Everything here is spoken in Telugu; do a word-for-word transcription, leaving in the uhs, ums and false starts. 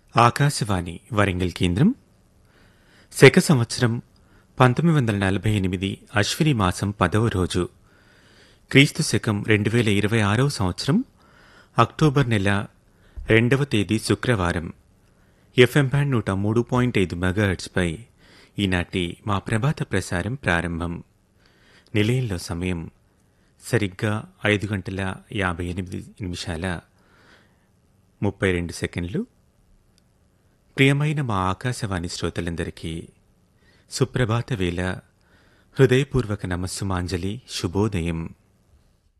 ఆకాశవాణి వరంగల్ కేంద్రం. శక సంవత్సరం పంతొమ్మిది వందల నలభై ఎనిమిది అశ్విని మాసం పదవ రోజు, క్రీస్తు శకం రెండు వేల ఇరవై ఆరవ సంవత్సరం అక్టోబర్ నెల రెండవ తేదీ శుక్రవారం. ఎఫ్ఎం బ్యాండ్ నూట మూడు పాయింట్ ఐదు మెగాహెర్ట్జ్పై ఈనాటి మా ప్రభాత ప్రసారం ప్రారంభం. నిలయంలో సమయం సరిగ్గా ఐదు గంటల యాభై ఎనిమిది నిమిషాల ముప్పై రెండు సెకండ్లు. ప్రియమైన మా ఆకాశవాణి శ్రోతలందరికీ సుప్రభాత వేళ హృదయపూర్వక నమస్సుమాంజలి, శుభోదయం.